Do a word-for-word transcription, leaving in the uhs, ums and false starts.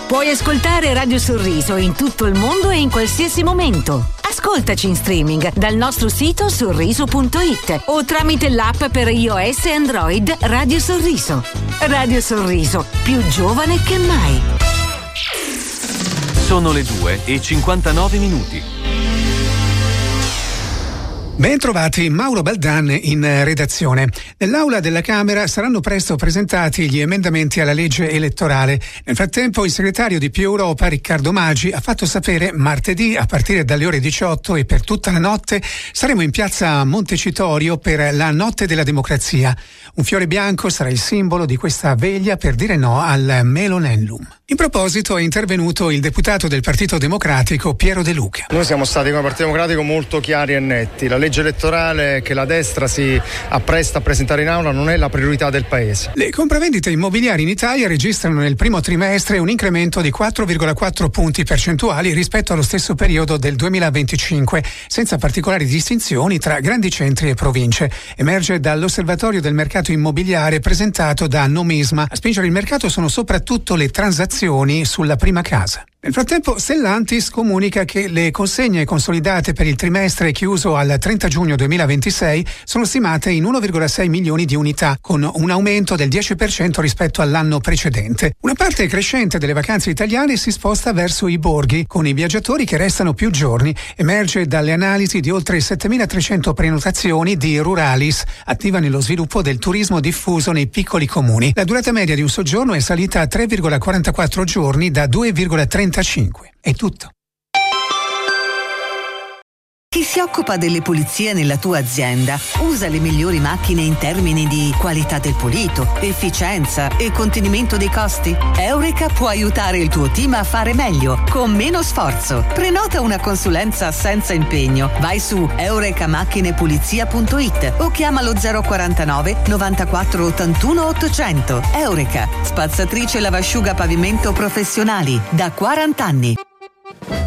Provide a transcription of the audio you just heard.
Puoi ascoltare Radio Sorriso in tutto il mondo e in qualsiasi momento. Ascoltaci in streaming dal nostro sito sorriso punto it o tramite l'app per iOS e Android Radio Sorriso. Radio Sorriso, più giovane che mai. Sono le due e cinquantanove minuti. Ben trovati, Mauro Baldan in redazione. Nell'aula della Camera saranno presto presentati gli emendamenti alla legge elettorale. Nel frattempo il segretario di Più Europa, Riccardo Maggi, ha fatto sapere martedì a partire dalle ore diciotto e per tutta la notte saremo in piazza Montecitorio per la Notte della Democrazia. Un fiore bianco sarà il simbolo di questa veglia per dire no al Melonellum. In proposito è intervenuto il deputato del Partito Democratico Piero De Luca. Noi siamo stati come Partito Democratico molto chiari e netti. La legge elettorale che la destra si appresta a presentare in aula non è la priorità del Paese. Le compravendite immobiliari in Italia registrano nel primo trimestre un incremento di quattro virgola quattro punti percentuali rispetto allo stesso periodo del duemilaventicinque, senza particolari distinzioni tra grandi centri e province. Emerge dall'osservatorio del mercato immobiliare presentato da Nomisma. A spingere il mercato sono soprattutto le transazioni sulla prima casa. Nel frattempo Stellantis comunica che le consegne consolidate per il trimestre chiuso al trenta giugno duemilaventisei sono stimate in uno virgola sei milioni di unità, con un aumento del dieci per cento rispetto all'anno precedente. Una parte crescente delle vacanze italiane si sposta verso i borghi, con i viaggiatori che restano più giorni. Emerge dalle analisi di oltre settemilatrecento prenotazioni di Ruralis, attiva nello sviluppo del turismo diffuso nei piccoli comuni. La durata media di un soggiorno è salita a tre virgola quarantaquattro giorni da due virgola trentacinque. È tutto. Chi si occupa delle pulizie nella tua azienda usa le migliori macchine in termini di qualità del pulito, efficienza e contenimento dei costi? Eureka può aiutare il tuo team a fare meglio, con meno sforzo. Prenota una consulenza senza impegno. Vai su eureka macchine pulizia punto it o chiamalo zero quarantanove novantaquattro ottantuno ottocento. Eureka, spazzatrice lavasciuga pavimento professionali, da quaranta anni.